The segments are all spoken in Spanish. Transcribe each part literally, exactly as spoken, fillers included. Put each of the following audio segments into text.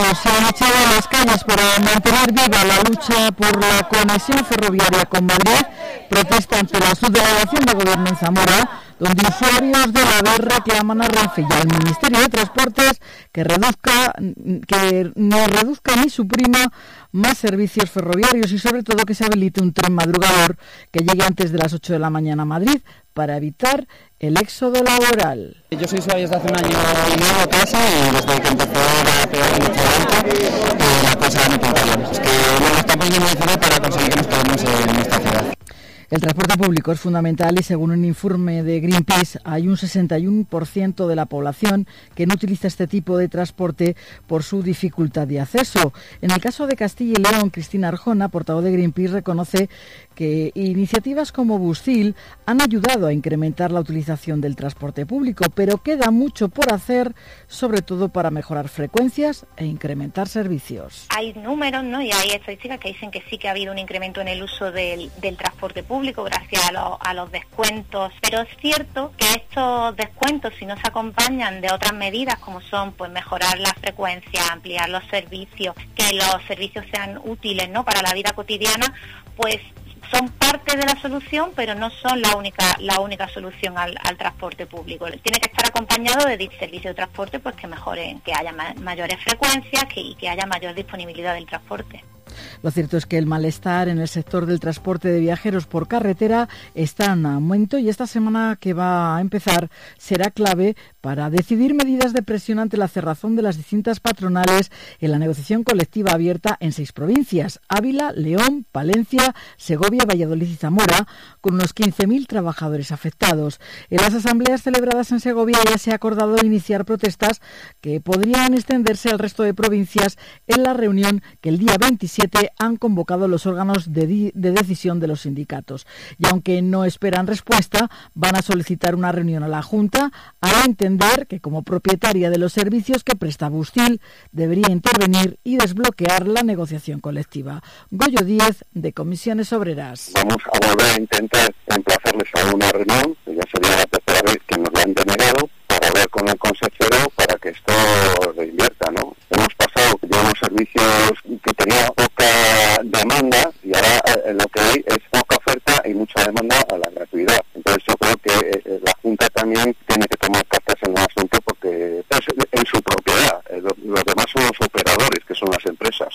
ferroviarios se han echado a las calles para mantener viva la lucha por la conexión ferroviaria con Madrid. Protesta ante la subdelegación de Gobierno en Zamora, donde usuarios de la B E R reclaman a Renfe y al Ministerio de Transportes que reduzca, que no reduzca ni suprima más servicios ferroviarios y sobre todo que se habilite un tren madrugador que llegue antes de las ocho de la mañana a Madrid para evitar el éxodo laboral. Yo soy usuario desde hace un año y medio casi, y desde que empezó a pegar mucho adelante, eh, la cosa no pinta bien. Es que nos está poniendo muy difícil para conseguir que nos quedemos en esta ciudad. El transporte público es fundamental y según un informe de Greenpeace hay un sesenta y uno por ciento de la población que no utiliza este tipo de transporte por su dificultad de acceso. En el caso de Castilla y León, Cristina Arjona, portavoz de Greenpeace, reconoce que iniciativas como Buscil han ayudado a incrementar la utilización del transporte público, pero queda mucho por hacer, sobre todo para mejorar frecuencias e incrementar servicios. Hay números, ¿no? Y hay estadísticas que dicen que sí que ha habido un incremento en el uso del, del transporte público. público gracias a, lo, a los descuentos, pero es cierto que estos descuentos, si no se acompañan de otras medidas como son pues mejorar la frecuencia, ampliar los servicios, que los servicios sean útiles, ¿no?, para la vida cotidiana, pues son parte de la solución, pero no son la única la única solución al, al transporte público. Tiene que estar acompañado de servicios de transporte pues que mejoren, que haya ma- mayores frecuencias que, y que haya mayor disponibilidad del transporte. Lo cierto es que el malestar en el sector del transporte de viajeros por carretera está en aumento y esta semana que va a empezar será clave para decidir medidas de presión ante la cerrazón de las distintas patronales en la negociación colectiva abierta en seis provincias: Ávila, León, Palencia, Segovia, Valladolid y Zamora, con unos quince mil trabajadores afectados. En las asambleas celebradas en Segovia ya se ha acordado iniciar protestas que podrían extenderse al resto de provincias en la reunión que el día veintisiete han convocado los órganos de, di- de decisión de los sindicatos. Y aunque no esperan respuesta, van a solicitar una reunión a la Junta a entender que como propietaria de los servicios que presta Buscil debería intervenir y desbloquear la negociación colectiva. Goyo Díez, de Comisiones Obreras. Vamos a volver a intentar emplazarles a una reunión, que ya sería la tercera vez que nos lo han denegado, para hablar con el consejero para que esto reinvierta, ¿no? Hemos pasado de unos servicios que tenían poca demanda y ahora eh, lo que hay es poca oferta y mucha demanda a la gratuidad. Entonces yo creo que eh, la Junta también tiene que tomar cartas en el asunto porque es en su propiedad. Eh, los, los demás son los operadores, que son las empresas.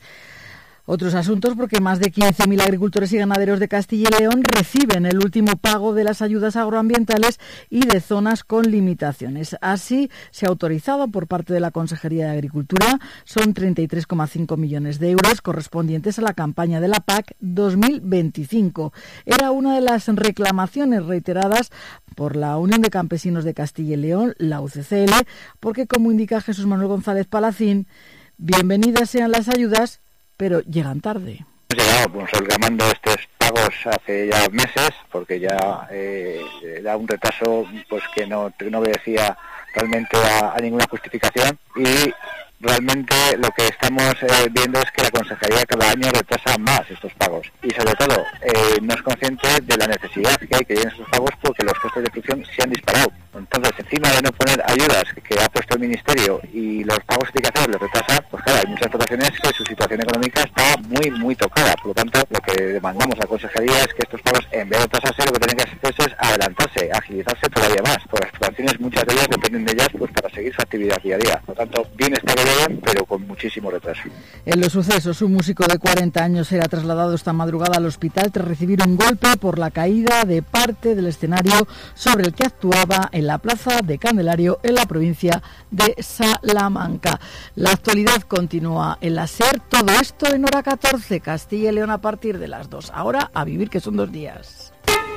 Otros asuntos, porque más de quince mil agricultores y ganaderos de Castilla y León reciben el último pago de las ayudas agroambientales y de zonas con limitaciones. Así se ha autorizado por parte de la Consejería de Agricultura. Son treinta y tres coma cinco millones de euros correspondientes a la campaña de la P A C dos mil veinticinco. Era una de las reclamaciones reiteradas por la Unión de Campesinos de Castilla y León, la U C C L, porque, como indica Jesús Manuel González Palacín, bienvenidas sean las ayudas, pero llegan tarde. Hemos llegado pues, reclamando estos pagos hace ya meses, porque ya eh, era un retraso pues que no, no obedecía realmente a, a ninguna justificación, y realmente lo que estamos eh, viendo es que la Consejería cada año retrasa más estos pagos y sobre todo eh, no es consciente de la necesidad que hay que lleguen esos pagos porque los costes de producción se han disparado. Entonces, encima de no poner ayudas que ha puesto el Ministerio y los pagos que hay que hacer los retrasa, pues claro, hay muchas explotaciones que su situación económica está muy, muy tocada. Por lo tanto, lo que demandamos a la Consejería es que estos pagos, en vez de retrasarse, lo que tienen que hacer es adelantarse, agilizarse todavía más. Por las explotaciones, muchas de ellas dependen de ellas pues para seguir su actividad día a día. Por lo tanto, bien está que lleguen, pero con muchísimo retraso. En los sucesos, un músico de cuarenta años será trasladado esta madrugada al hospital tras recibir un golpe por la caída de parte del escenario sobre el que actuaba en la plaza de Candelario, en la provincia de Salamanca. La actualidad continúa en la SER, todo esto en hora catorce, Castilla y León a partir de las dos. Ahora a vivir, que son dos días.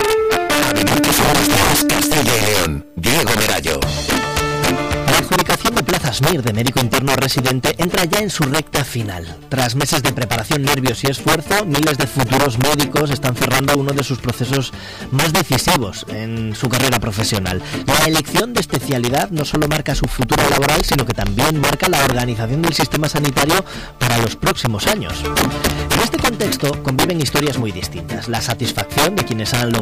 A vivir, que son dos días, Castilla y León. Diego Merallo. La adjudicación de plazas M I R de médico interno residente entra ya en su recta final. Tras meses de preparación, nervios y esfuerzo, miles de futuros médicos están cerrando uno de sus procesos más decisivos en su carrera profesional. La elección de especialidad no solo marca su futuro laboral, sino que también marca la organización del sistema sanitario para los próximos años. En este contexto conviven historias muy distintas. La satisfacción de quienes han logrado